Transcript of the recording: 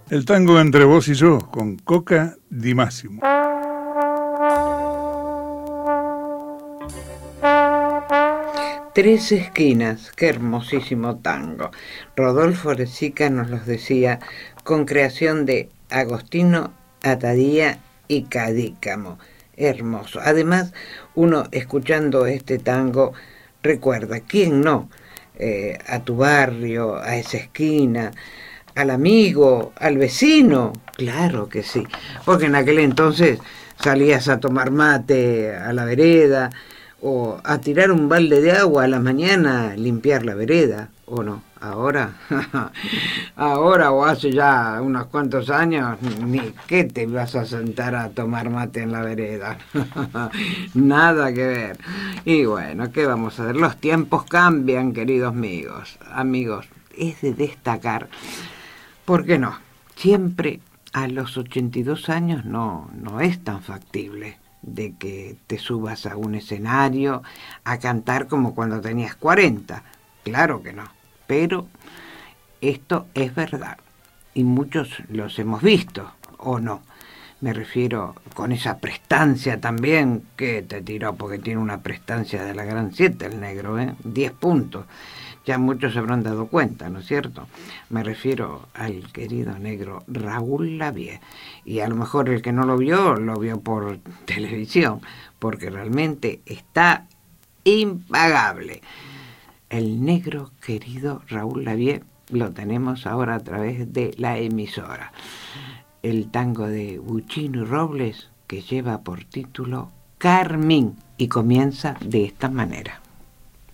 El tango entre vos y yo, con Coca Di Massimo. Tres esquinas, qué hermosísimo tango. Rodolfo Resica nos los decía con creación de Agostino Atadía y Cadícamo. Hermoso. Además, uno escuchando este tango recuerda, ¿quién no? A tu barrio, a esa esquina, al amigo, al vecino. Claro que sí, porque en aquel entonces salías a tomar mate a la vereda o a tirar un balde de agua a la mañana, limpiar la vereda, ¿o no? Ahora, ahora o hace ya unos cuantos años, ni qué te vas a sentar a tomar mate en la vereda. Nada que ver. Y bueno, ¿qué vamos a hacer? Los tiempos cambian, queridos amigos. Amigos, es de destacar, ¿por qué no? Siempre a los 82 años no es tan factible de que te subas a un escenario a cantar como cuando tenías 40. Claro que no. Pero esto es verdad. Y muchos los hemos visto, ¿o no? Me refiero con esa prestancia también que te tiró, porque tiene una prestancia de la gran 7 el negro, 10 puntos. Ya muchos se habrán dado cuenta, ¿no es cierto? Me refiero al querido negro Raúl Lavie. Y a lo mejor el que no lo vio por televisión, porque realmente está impagable. El negro querido Raúl Lavie lo tenemos ahora a través de la emisora. El tango de Buccino y Robles, que lleva por título Carmín, y comienza de esta manera.